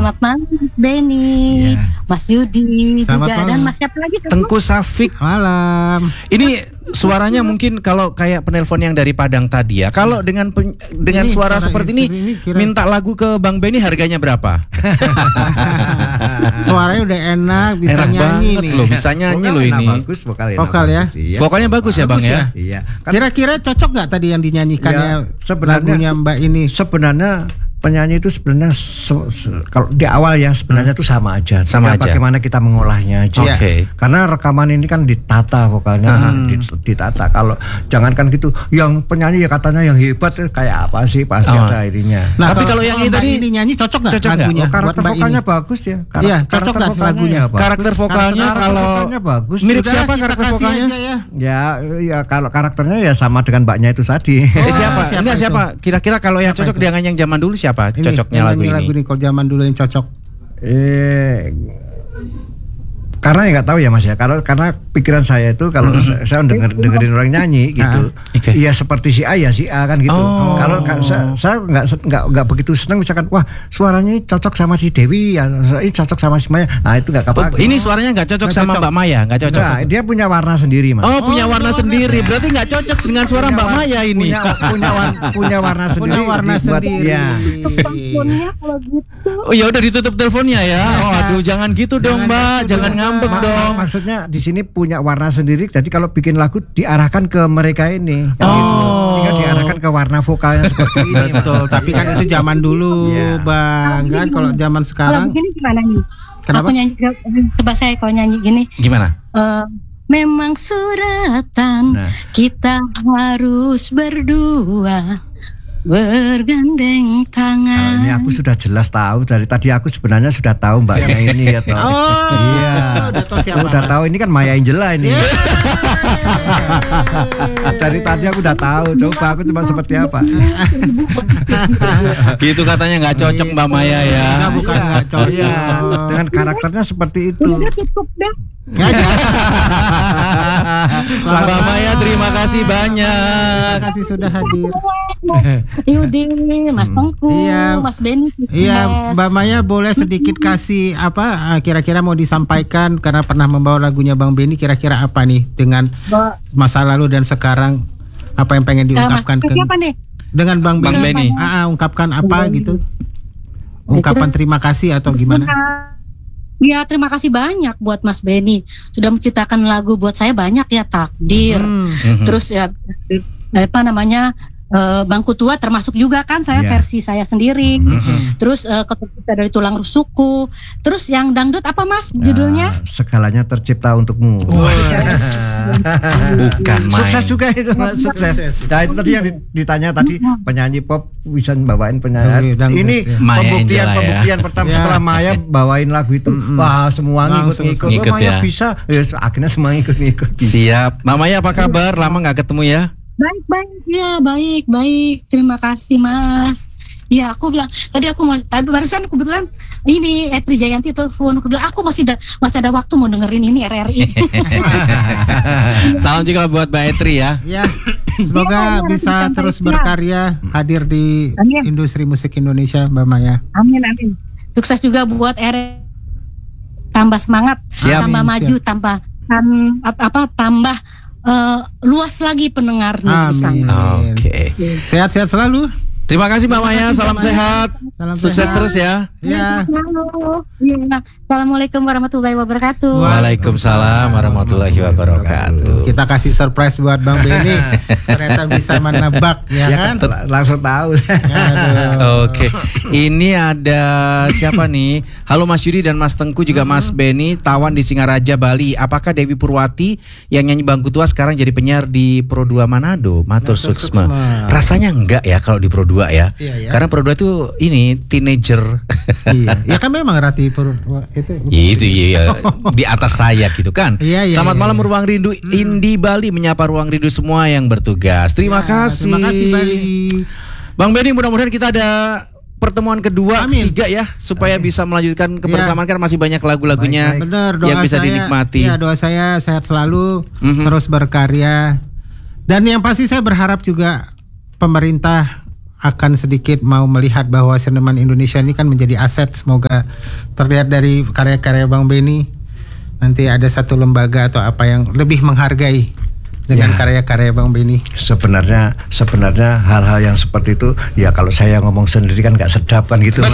Selamat malam Benny, Mas Yudi juga malam. dan Mas siapa lagi? Tengku Safik. Malam. Ini suaranya mungkin kalau kayak penelpon yang dari Padang tadi ya. Kalau dengan Ini suara suara seperti ini istri ini kira- minta lagu ke Bang Benny harganya berapa? Suaranya udah enak, bisa Enak nyanyi banget nih. loh, bisa nyanyi loh ini. Bagus, vokal ya? Iya. Vokalnya bagus ya Bang Bagus ya? Iya. Kan Kira-kira cocok nggak tadi yang dinyanyikannya Ya, sebenarnya- lagunya Mbak ini? sebenarnya penyanyi itu sebenarnya kalau di awal ya sebenarnya itu sama aja. Sama aja. Bagaimana kita mengolahnya aja. Oke. Karena rekaman ini kan ditata vokalnya, ditata. Kalau jangankan gitu, yang penyanyi ya katanya yang hebat kayak apa sih pasti ada akhirnya. Nah, Tapi kalau yang ini Mbak tadi ini nyanyi cocok nggak cocok nggak? lagunya? buat Karakter Mbak vokalnya ini? bagus ya. Iya, cocok nggak vokalnya lagunya? ya bagus. karakter vokalnya Karakter kalau vokalnya bagus. mirip Udah, siapa kita karakter kasih vokalnya? aja ya. Ya kalau karakternya ya sama dengan mbaknya itu tadi. Siapa? siapa Enggak itu? siapa? Kira-kira kalau yang Siapa cocok itu? dengan yang zaman dulu siapa? Ini, Cocoknya yang lagu nyanyi ini. lagu kalau zaman dulu yang cocok. Karena ya nggak tahu ya Mas ya, karena pikiran saya itu kalau saya dengerin orang nyanyi gitu, Oke. ya seperti si A ya si A kan gitu. Oh. Kalau saya nggak begitu senang misalkan wah suaranya cocok sama si Dewi, ya ini cocok sama si Maya, nah itu nggak apa-apa. Ini suaranya nggak cocok Nggak sama cocok. Mbak Maya, nggak cocok. Nggak, dia punya warna sendiri Mas. Oh, punya warna sendiri. Berarti nggak cocok dengan suara Mbak Maya ini. Punya warna sendiri. Punya warna dibuat- sendiri. ya. Teleponnya kalau gitu. Oh ya udah ditutup teleponnya ya. Oh aduh jangan gitu dong Mbak, jangan ngambek dong. Maksudnya di sini punya warna sendiri. Jadi kalau bikin lagu diarahkan ke mereka ini. Kan gitu. Tinggal diarahkan ke warna vokalnya seperti ini. Betul, tapi kan itu zaman dulu, Iya. Bang. Kan kalau zaman Kalau sekarang begini gimana nih? Kenapa? Aku nyanyi, coba saya kalau nyanyi gini. Gimana? Memang suratan Nah. kita harus berdua bergandeng Nah, tangan. ini aku sudah jelas tahu dari tadi aku sebenarnya sudah tahu mbaknya ini ya toh. Oh, Iya. udah tahu siapa, Udah Mas? tahu ini kan Maya Angela ini. Dari tadi aku udah tahu. Coba aku cuma seperti apa. Gitu katanya nggak cocok Mbak Maya ya. Enggak, bukan nggak cocok. Iya. Dengan karakternya seperti itu. Udah tutup dah. Mbak Maya terima kasih Terima banyak. kasih sudah hadir. Yudi, Mas Tengku, Iya. Mas Benny. Iya, Mbak Maya boleh sedikit kasih apa kira-kira mau disampaikan karena pernah membawa lagunya Bang Benny, kira-kira apa nih dengan masa lalu dan sekarang apa yang pengen diungkapkan Mas, siapa nih? dengan Bang Bang Benny? Benny. Ungkapkan apa gitu? Ungkapan terima kasih atau gimana? Ya terima kasih banyak buat Mas Benny sudah menciptakan lagu buat saya banyak ya takdir. Terus ya apa namanya Bangku Tua termasuk juga kan saya Iya. versi saya sendiri. Terus Ketika dari Tulang Rusukku. Terus yang dangdut apa Mas judulnya? Nah, segalanya tercipta untukmu. Bukan main. Sukses juga itu Mas, sukses. Nah itu tadi yang ditanya tadi penyanyi pop bisa bawain penyanyi. Dangdut, Ini ya. Maya Angela ya. pembuktian pertama Ya. setelah Maya bawain lagu itu, wah semua Langsung ngikut. ngikut Maya ya. bisa, ya akhirnya semua ngikut. Siap. Mbak Maya apa kabar? Lama nggak ketemu ya? Baik ya baik. Terima kasih Mas. Ya aku bilang tadi barusan kebetulan ini Etri Jayanti telepon, aku bilang aku masih ada waktu mau dengerin ini RRI. Salam juga buat Mbak Etri ya. Ya, semoga Iya, bisa sampai terus siap. berkarya hadir di Amin. industri musik Indonesia, Mbak Maya. Amin. Sukses juga buat RRI. Tambah semangat, Siap. tambah Amin, maju, tambah luas lagi pendengarnya di sana. Amin. Oke. Sehat-sehat selalu. Terima kasih Mbak Maya. Salam sehat. Salam Sukses sehat. terus ya. Ya. Ya. Assalamualaikum warahmatullahi wabarakatuh. Waalaikumsalam warahmatullahi wabarakatuh. Kita kasih surprise buat Bang Benny. Ternyata bisa menebak ya kan? Langsung tahu. Aduh. Oke, ini ada siapa nih? Halo Mas Yudi dan Mas Tengku juga Mas Benny, Tawan di Singaraja, Bali. Apakah Dewi Purwati yang nyanyi Bangku Tua sekarang jadi penyiar di Pro 2 Manado? Matur Matur suksma. suksma. Rasanya enggak ya kalau di Pro 2 ya. Iya, ya. Karena Pro 2 itu ini teenager. Iya. Ya kan memang Rati itu. Itu iya di atas saya gitu kan. Iya, Selamat iya, malam iya. Ruang Rindu Indi Bali, menyapa Ruang Rindu semua yang bertugas. Terima kasih. Terima kasih Bali. Bang Benny, mudah-mudahan kita ada pertemuan kedua, Amin. ketiga ya, supaya bisa melanjutkan kebersamaan kan masih banyak lagu-lagunya Benar, doa yang bisa saya, dinikmati. Ya, doa saya sehat selalu, Mhm. terus berkarya. Dan yang pasti saya berharap juga pemerintah akan sedikit mau melihat bahwa seniman Indonesia ini kan menjadi aset. Semoga terlihat dari karya-karya Bang Benny nanti ada satu lembaga atau apa yang lebih menghargai dengan karya-karya Bang Benny. Sebenarnya hal-hal yang seperti itu ya kalau saya ngomong sendiri kan nggak sedap kan gitu.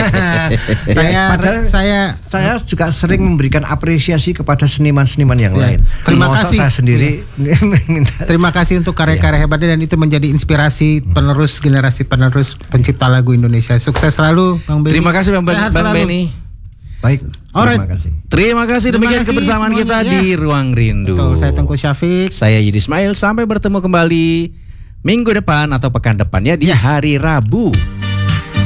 Saya juga sering memberikan apresiasi kepada seniman-seniman yang lain. Terima kasih. Saya sendiri minta. Terima kasih untuk karya-karya hebatnya dan itu menjadi inspirasi penerus generasi penerus pencipta lagu Indonesia. Sukses selalu Bang Benny. Terima kasih Bang Benny. Baik. Terima kasih. Demikian kebersamaan kita di Ruang Rindu. Betul, saya Tengku Syafiq. Saya Yudi Ismail. Sampai bertemu kembali minggu depan atau pekan depannya di hari Rabu.